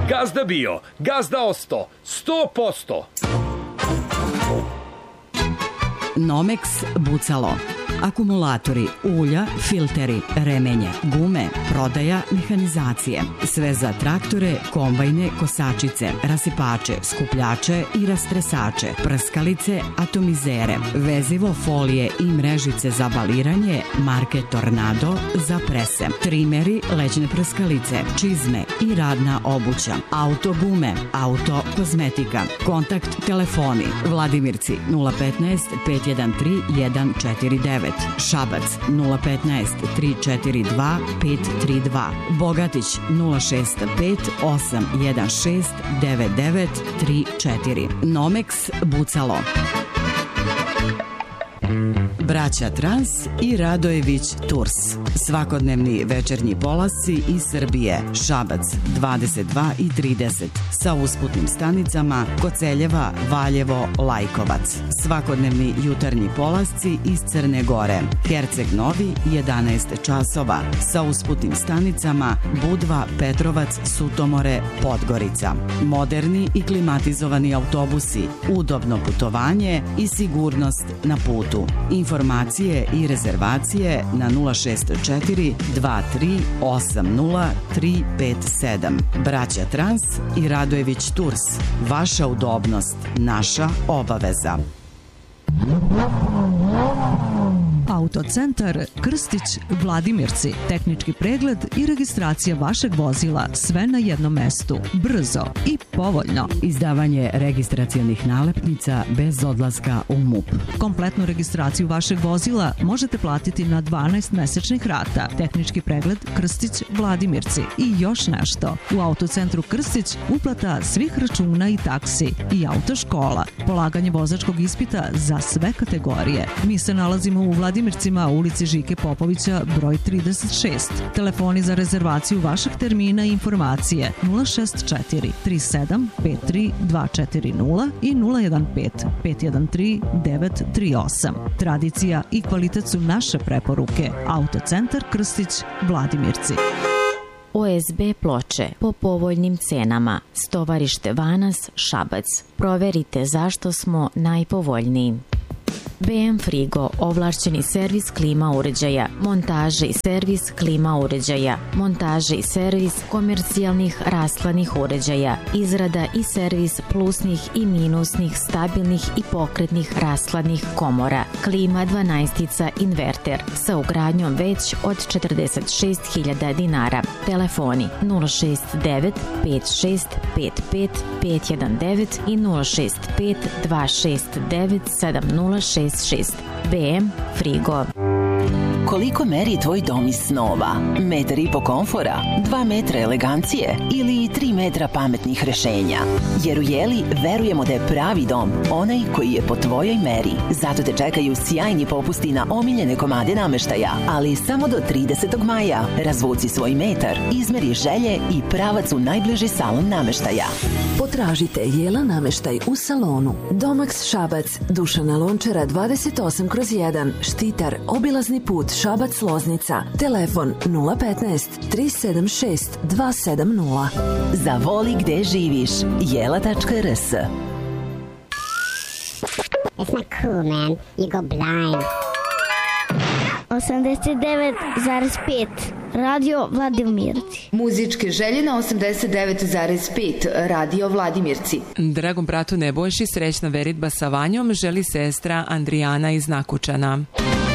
Gazda bio, gazda osto, 100%. Nomex bucalo. Akumulatori, ulja, filteri, remenje, gume, prodaja, mehanizacije. Sve za traktore, kombajne, kosačice, rasipače, skupljače i rastresače, prskalice, atomizere, vezivo, folije i mrežice za baliranje, marke Tornado za prese, trimeri, lećne prskalice, čizme i radna obuća, auto gume, auto kozmetika, kontakt telefoni, Vladimirci 015 513 149, Šabac 015 342 532, Bogatić 065 816 9934. Nomex bucalo. Braća Trans i Radojević Tours. Svakodnevni večernji polasci iz Srbije. Šabac 22 i 30 sa usputnim stanicama Koceljeva, Valjevo, Lajkovac. Svakodnevni jutarnji polasci iz Crne Gore. Herceg Novi 11 časova sa usputnim stanicama Budva, Petrovac, Sutomore, Podgorica. Moderni i klimatizovani autobusi, udobno putovanje i sigurnost na putu. Informacije i rezervacije na 064 2380 357. Braća Trans i Radojević Tours. Vaša udobnost, naša obaveza. Autocentar Krstić, Vladimirci. Tehnički pregled i registracija vašeg vozila, sve na jednom mestu. Brzo i povoljno. Izdavanje registracionih nalepnica bez odlaska u MUP. Kompletnu registraciju vašeg vozila možete platiti na 12 mesečnih rata. Tehnički pregled Krstić, Vladimirci. I još nešto. U Autocentru Krstić uplata svih računa i taksi i autoškola. Polaganje vozačkog ispita za sve kategorije. Mi se nalazimo u Vladimircima, ulici Žike Popovića, broj 36. Telefoni za rezervaciju vašeg termina i informacije 064 37 53 240 i 015 513 938. Tradicija i kvalitet su naše preporuke. Autocentar Krstić, Vladimirci. OSB ploče po povoljnim cenama. Stovarište Vanas, Šabac. Proverite zašto smo najpovoljniji. BM Frigo, ovlašćeni servis klima uređaja, montaže i servis klima uređaja, montaže i servis komercijalnih rashladnih uređaja, izrada i servis plusnih i minusnih, stabilnih i pokretnih rashladnih komora, klima 12 inverter sa ugradnjom već od 46.000 dinara. Telefoni 069 56 55 519 i 065 269 7066. BM Frigo. Koliko meri tvoj dom iz snova? 1,5 m komfora, 2 metra elegancije ili 3 metra pametnih rešenja? Jer u Jeli verujemo da je pravi dom onaj koji je po tvojoj meri. Zato te čekaju sjajni popusti na omiljene komade nameštaja, ali samo do 30. maja. Razvuci svoj metar, izmeri želje i pravac u najbliži salon nameštaja. Potražite Jela nameštaj u salonu. Domax Šabac, Dušana Lončara 28/1, Štitar, obilazni put Šabac-Loznica. Telefon 015 376 270. Zavoli gde živiš. Jela.rs. It's not cool, man. You go blind. 89,5 Radio Vladimirci. Muzičke želje na 89,5 Radio Vladimirci. Dragom bratu Nebojši, srećna veritba sa Vanjom želi sestra Andrijana iz Nakučana.